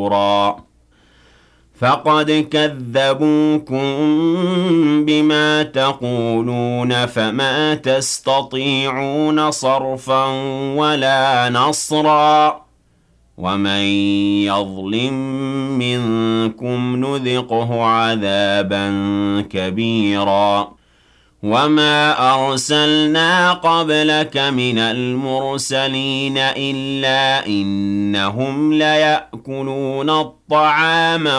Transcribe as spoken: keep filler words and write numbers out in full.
نُفُورًا فَقَدْ كَذَّبُوكُم بِمَا تَقُولُونَ فَمَا تَسْتَطِيعُونَ صَرْفًا وَلَا نَصْرًا وَمَن يَظْلِم مِّنكُمْ نُذِقْهُ عَذَابًا كَبِيرًا وَمَا أَرْسَلْنَا قَبْلَكَ مِنَ الْمُرْسَلِينَ إِلَّا إِنَّهُمْ لَيَأْكُلُونَ الطَّعَامَ